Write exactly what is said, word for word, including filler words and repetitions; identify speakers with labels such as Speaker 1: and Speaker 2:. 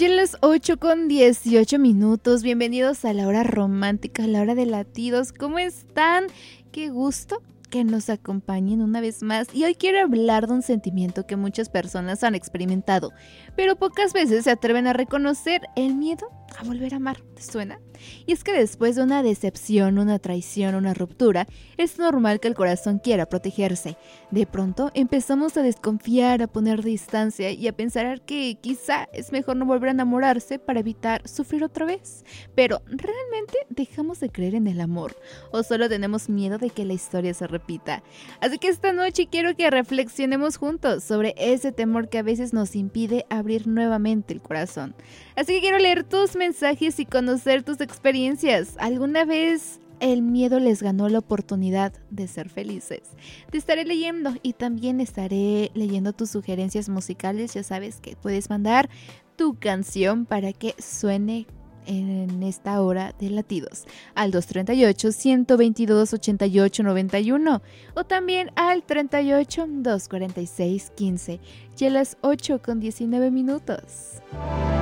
Speaker 1: Ya las ocho con dieciocho minutos, bienvenidos a la hora romántica, a la hora de latidos. ¿Cómo están? Qué gusto que nos acompañen una vez más. Y hoy quiero hablar de un sentimiento que muchas personas han experimentado, pero pocas veces se atreven a reconocer: el miedo a volver a amar. ¿Te suena? Y es que después de una decepción, una traición, una ruptura, es normal que el corazón quiera protegerse. De pronto empezamos a desconfiar, a poner distancia y a pensar que quizá es mejor no volver a enamorarse para evitar sufrir otra vez. Pero ¿realmente dejamos de creer en el amor? ¿O solo tenemos miedo de que la historia se repita? Así que esta noche quiero que reflexionemos juntos sobre ese temor que a veces nos impide abrir nuevamente el corazón. Así que quiero leer tus mensajes y conocer tus experiencias. ¿Alguna vez el miedo les ganó la oportunidad de ser felices? Te estaré leyendo y también estaré leyendo tus sugerencias musicales. Ya sabes que puedes mandar tu canción para que suene en esta hora de latidos al dos treinta y ocho, ciento veintidós, ochenta y ocho, noventa y uno o también al treinta y ocho, doscientos cuarenta y seis, quince. Ya las ocho con diecinueve minutos.